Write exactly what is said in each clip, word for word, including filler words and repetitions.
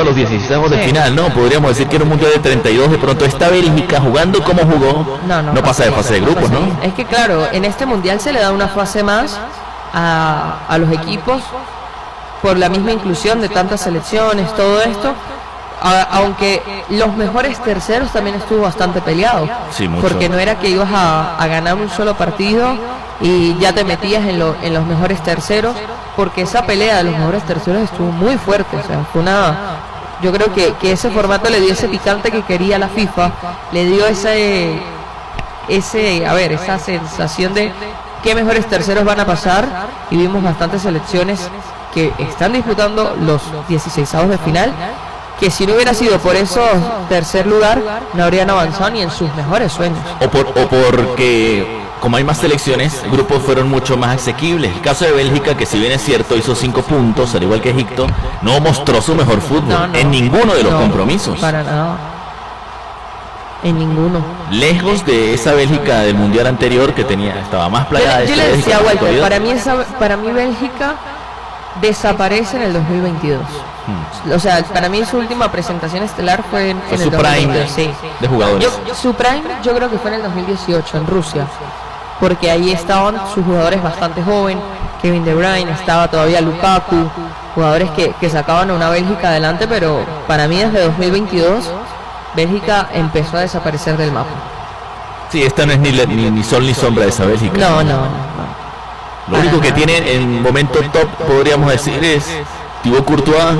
a los dieciséis de sí. final, ¿no? Podríamos decir que era un mundial de treinta y dos, de pronto esta Bélgica jugando como jugó, no, no, no pasa de fase de grupos, ¿no? Es que claro, en este mundial se le da una fase más a, a los equipos por la misma inclusión de tantas selecciones, todo esto. A, aunque los mejores terceros también estuvo bastante peleado, sí, mucho. Porque no era que ibas a, a ganar un solo partido y ya te metías en, lo, en los mejores terceros, porque esa pelea de los mejores terceros estuvo muy fuerte, o sea, fue una, yo creo que, que ese formato le dio ese picante que quería la FIFA, le dio ese, ese, a ver, esa sensación de qué mejores terceros van a pasar, y vimos bastantes selecciones que están disputando los dieciseisavos de final, que si no hubiera sido por esos tercer lugar, no habrían avanzado ni en sus mejores sueños. O, por, o porque, como hay más selecciones, grupos fueron mucho más asequibles. El caso de Bélgica, que si bien es cierto, hizo cinco puntos, al igual que Egipto, no mostró su mejor fútbol no, no, en ninguno de los no, compromisos. Para nada. En ninguno. Lejos de esa Bélgica del mundial anterior, que tenía estaba más plagada de Yo, yo le decía a Walter, para mí, esa, para mí Bélgica desaparece en el dos mil veintidós. Hmm. O sea, para mí su última presentación estelar fue en, en el dos mil veintidós, sí. De jugadores. Yo, su prime yo creo que fue en el dos mil dieciocho en Rusia, porque ahí estaban sus jugadores bastante jóvenes, Kevin De Bruyne, estaba todavía Lukaku, jugadores que, que sacaban a una Bélgica adelante, pero para mí desde dos mil veintidós Bélgica empezó a desaparecer del mapa. Sí, esta no es ni, ni, ni sol ni sombra de esa Bélgica. No, no, no. Lo único que tiene en momento top, podríamos decir, es Thibaut Courtois,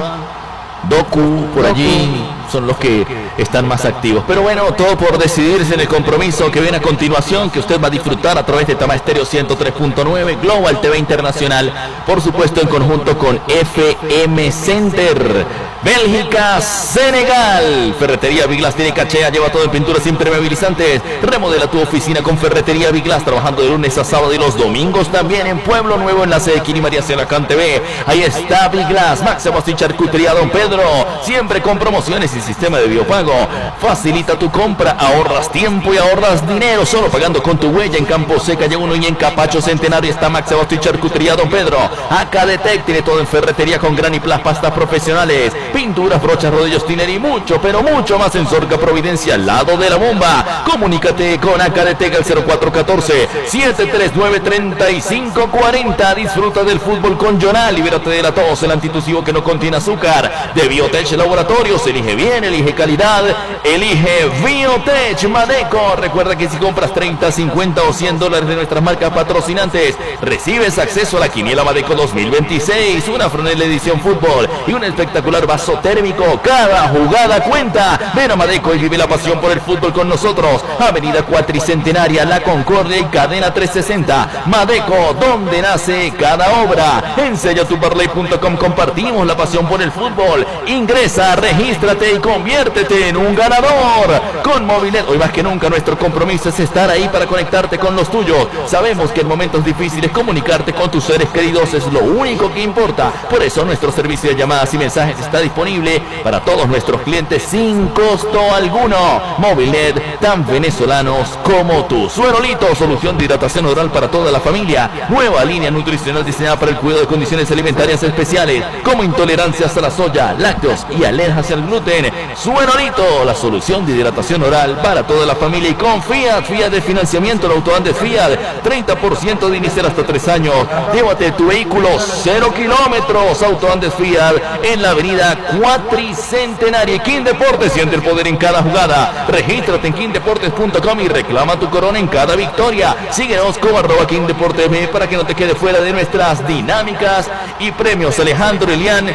Doku, por allí son los que están más activos. Pero bueno, todo por decidirse en el compromiso que viene a continuación, que usted va a disfrutar a través de Tama Estéreo ciento tres punto nueve, Global T V Internacional, por supuesto en conjunto con F M Center. Bélgica, Senegal. Ferretería Biglas tiene cachea, lleva todo en pinturas impermeabilizantes. Remodela tu oficina con Ferretería Biglas, trabajando de lunes a sábado y los domingos también en Pueblo Nuevo, en la sede Kini María Celacán T V. Ahí está Biglas, Máximo Charcutería Don Pedro, siempre con promociones y sistema de biopago. Facilita tu compra, ahorras tiempo y ahorras dinero, solo pagando con tu huella. En Campo C, calle uno, y en Capacho Centenario está Máximo Charcutería Don Pedro. Acadetec tiene todo en ferretería con gran y plas, pastas profesionales, pinturas, brochas, rodillos, tiner y mucho, pero mucho más en Sorca Providencia, al lado de la bomba. Comunícate con Acadetec al cero cuatro uno cuatro, siete tres nueve, tres cinco cuatro cero. Disfruta del fútbol con Jonal. Libérate de la tos, el antitusivo que no contiene azúcar. De Biotech Laboratorios, elige bien, elige calidad, elige Biotech. Madeco, recuerda que si compras treinta, cincuenta o cien dólares de nuestras marcas patrocinantes, recibes acceso a la Quiniela Madeco dos mil veintiséis, una franela edición fútbol y un espectacular vaso térmico. Cada jugada cuenta. Ven a Madeco y vive la pasión por el fútbol con nosotros. Avenida Cuatricentenaria, La Concordia y Cadena trescientos sesenta. Madeco, donde nace cada obra. En sella tu parley punto com compartimos la pasión por el fútbol. Ingresa, regístrate y conviértete en un ganador. Con Movilnet, hoy más que nunca nuestro compromiso es estar ahí para conectarte con los tuyos. Sabemos que en momentos difíciles comunicarte con tus seres queridos es lo único que importa. Por eso nuestro servicio de llamadas y mensajes está disponible para todos nuestros clientes sin costo alguno. Movilnet, tan venezolanos como tú. Suerolito, solución de hidratación oral para toda la familia. Nueva línea nutricional diseñada para el cuidado de condiciones alimentarias especiales como intolerancias a la soya, lácteos y alergias al gluten. Suerolito, la solución de hidratación oral para toda la familia. Y con Fiat, Fiat de financiamiento, el Autoandes Fiat, treinta por ciento de inicial hasta tres años. Llévate tu vehículo cero kilómetros. Autoandes Fiat en la avenida Cuatricentenaria. King Deportes, siente el poder en cada jugada. Regístrate en king deportes punto com y reclama tu corona en cada victoria. Síguenos como arroba King Deportes M para que no te quede fuera de nuestras dinámicas y premios. Alejandro Elian,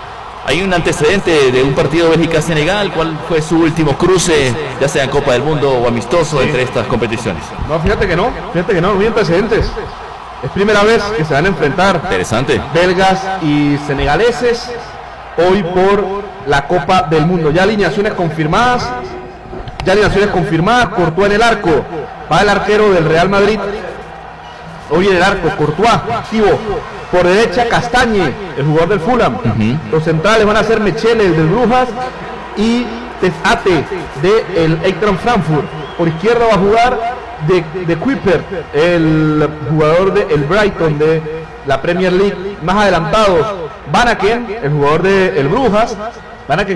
hay un antecedente de un partido Bélgica-Senegal. ¿Cuál fue su último cruce, ya sea en Copa del Mundo o amistoso, sí, entre estas competiciones? No, fíjate que no, fíjate que no, no hay antecedentes. Es primera vez que se van a enfrentar. Interesante. Belgas y senegaleses hoy por la Copa del Mundo. Ya alineaciones confirmadas, ya alineaciones confirmadas. Courtois en el arco, va el arquero del Real Madrid. Hoy en el arco, Courtois, activo. Por derecha, Castañe, el jugador del Fulham. Uh-huh. Los centrales van a ser Mecheles del Brujas y Tesate del Eintracht Frankfurt. Por izquierda va a jugar de, de Kuiper, el jugador del Brighton de la Premier League. Más adelantados, Van Aken, el jugador del Brujas. Van Aken